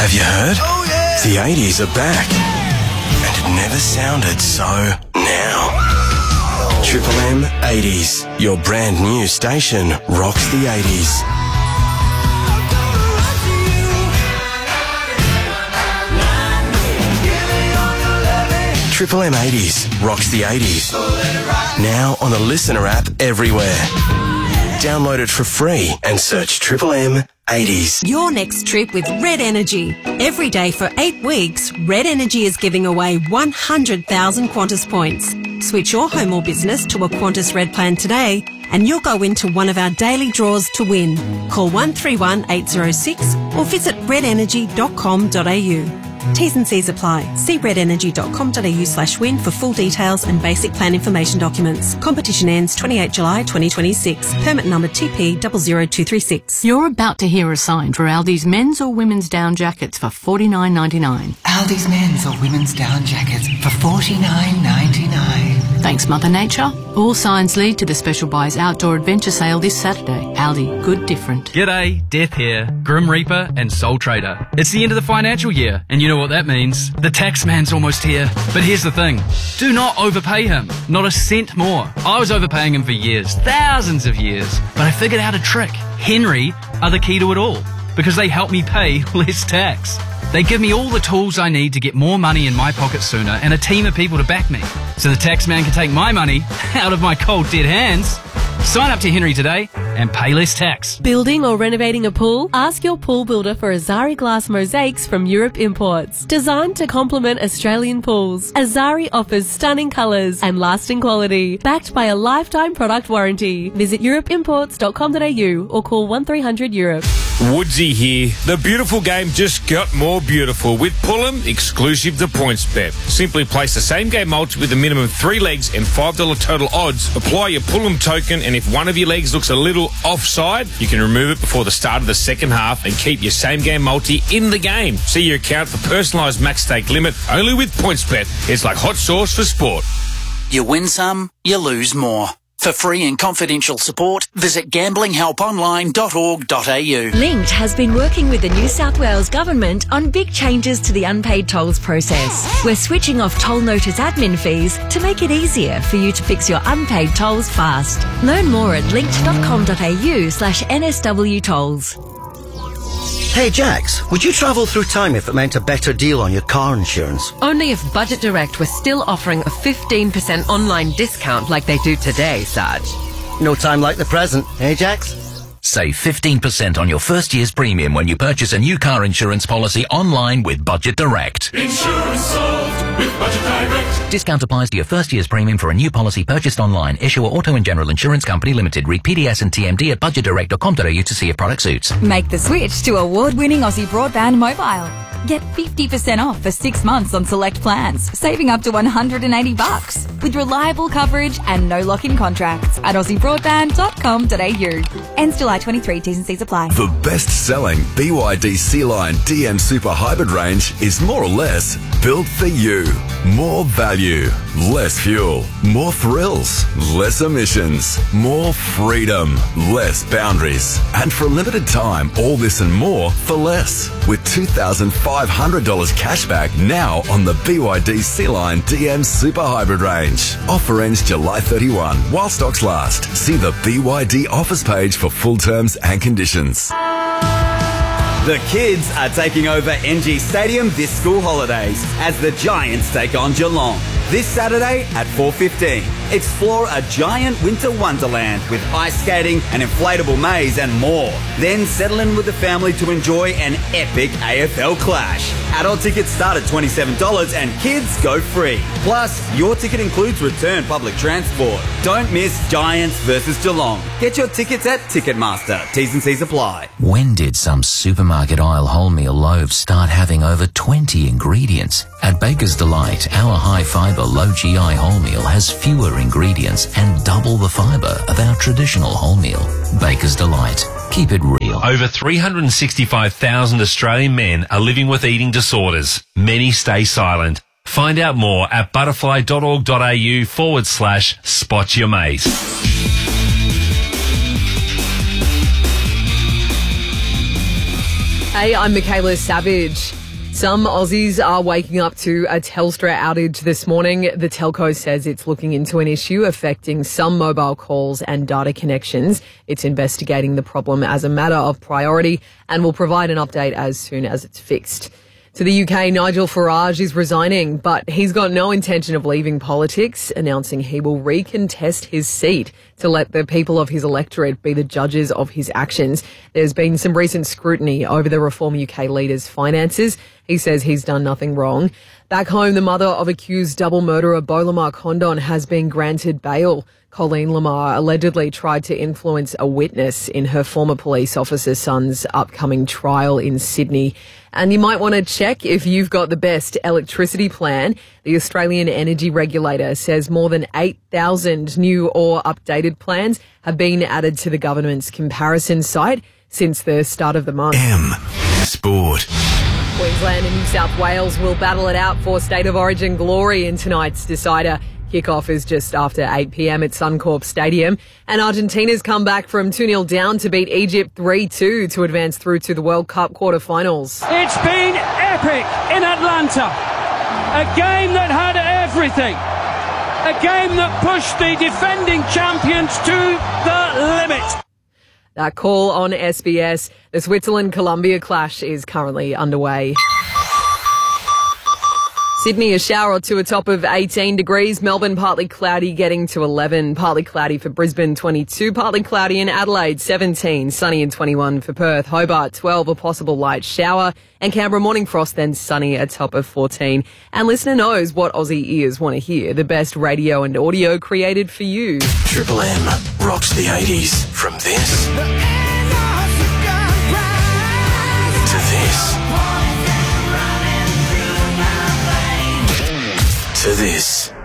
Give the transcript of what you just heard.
Have you heard? Oh, yeah! The 80s are back. And it never sounded so now. Triple M 80s. Your brand new station rocks the 80s. Triple M 80s rocks the 80s. Now on the Listener app everywhere. Download it for free and search Triple M 80s. Your next trip with Red Energy. Every day for 8 weeks, Red Energy is giving away 100,000 Qantas points. Switch your home or business to a Qantas Red plan today and you'll go into one of our daily draws to win. Call 131 806 or visit redenergy.com.au. T's and C's apply. See redenergy.com.au/win for full details and basic plan information documents. Competition ends 28 July 2026. Permit number TP00236. You're about to hear a sign for Aldi's men's or women's down jackets for $49.99. Aldi's men's or women's down jackets for $49.99. Thanks, Mother Nature. All signs lead to the Special Buys Outdoor Adventure Sale this Saturday. Aldi, good different. G'day, Death here, Grim Reaper and Soul Trader. It's the end of the financial year, and you know what that means. The tax man's almost here. But here's the thing. Do not overpay him. Not a cent more. I was overpaying him for years, thousands of years. But I figured out a trick. Henry are the key to it all, because they help me pay less tax. They give me all the tools I need to get more money in my pocket sooner and a team of people to back me, so the tax man can take my money out of my cold dead hands. Sign up to Henry today and pay less tax. Building or renovating a pool? Ask your pool builder for Azari glass mosaics from Europe Imports. Designed to complement Australian pools, Azari offers stunning colours and lasting quality, backed by a lifetime product warranty. Visit europeimports.com.au or call 1300 Europe. Woodsy here. The beautiful game just got more beautiful with Pullum exclusive to PointsBet. Simply place the same game multi with a minimum 3 legs and $5 total odds. Apply your Pullum token, and if one of your legs looks a little offside, you can remove it before the start of the second half and keep your same game multi in the game. See your account for personalised max stake limit only with PointsBet. It's like hot sauce for sport. You win some, you lose more. For free and confidential support, visit gamblinghelponline.org.au. Linked has been working with the New South Wales Government on big changes to the unpaid tolls process. We're switching off toll notice admin fees to make it easier for you to fix your unpaid tolls fast. Learn more at linked.com.au/NSW tolls. Hey Jax, would you travel through time if it meant a better deal on your car insurance? Only if Budget Direct was still offering a 15% online discount like they do today, Sarge. No time like the present, eh Jax? Save 15% on your first year's premium when you purchase a new car insurance policy online with Budget Direct. Insurance solved with Budget Direct. Discount applies to your first year's premium for a new policy purchased online. Issuer Auto and General Insurance Company Limited. Read PDS and TMD at budgetdirect.com.au to see if product suits. Make the switch to award-winning Aussie Broadband Mobile. Get 50% off for 6 months on select plans, saving up to $180 with reliable coverage and no lock-in contracts at aussiebroadband.com.au. Ends July 23. T's and C's apply. The best-selling BYD C-Line DM Super Hybrid range is more or less built for you. More value, less fuel, more thrills, less emissions, more freedom, less boundaries. And for a limited time, all this and more for less. With $2,500 cashback now on the BYD C-Line DM Super Hybrid range. Offer ends July 31 while stocks last. See the BYD offers page for full terms and conditions. The kids are taking over NG Stadium this school holidays as the Giants take on Geelong. This Saturday at 4:15. Explore a giant winter wonderland with ice skating, an inflatable maze and more. Then settle in with the family to enjoy an epic AFL clash. Adult tickets start at $27 and kids go free. Plus, your ticket includes return public transport. Don't miss Giants versus Geelong. Get your tickets at Ticketmaster. T's and C's apply. When did some supermarket aisle wholemeal loaves start having over 20 ingredients? At Baker's Delight, our high-fibre, low-GI wholemeal has fewer ingredients and double the fibre of our traditional wholemeal. Baker's Delight. Keep it real. Over 365,000 Australian men are living with eating disorders. Many stay silent. Find out more at butterfly.org.au/spot your mate. Hey, I'm Michaela Savage. Some Aussies are waking up to a Telstra outage this morning. The telco says it's looking into an issue affecting some mobile calls and data connections. It's investigating the problem as a matter of priority and will provide an update as soon as it's fixed. To the UK, Nigel Farage is resigning, but he's got no intention of leaving politics, announcing he will recontest his seat to let the people of his electorate be the judges of his actions. There's been some recent scrutiny over the Reform UK leader's finances. He says he's done nothing wrong. Back home, the mother of accused double murderer Beau Lamar Condon has been granted bail. Colleen Lamar allegedly tried to influence a witness in her former police officer's son's upcoming trial in Sydney. And you might want to check if you've got the best electricity plan. The Australian Energy Regulator says more than 8,000 new or updated plans have been added to the government's comparison site since the start of the month. Sport. Queensland and New South Wales will battle it out for State of Origin glory in tonight's decider. Kickoff is just after 8 p.m. at Suncorp Stadium. And Argentina's come back from 2-0 down to beat Egypt 3-2 to advance through to the World Cup quarterfinals. It's been epic in Atlanta. A game that had everything. A game that pushed the defending champions to the limit. That call on SBS. The Switzerland-Colombia clash is currently underway. Sydney, a shower to a top of 18 degrees. Melbourne, partly cloudy, getting to 11. Partly cloudy for Brisbane, 22. Partly cloudy in Adelaide, 17. Sunny and 21 for Perth. Hobart, 12, a possible light shower. And Canberra, morning frost, then sunny, a top of 14. And listener knows what Aussie ears want to hear. The best radio and audio created for you. Triple M rocks the 80s. From this to this to this.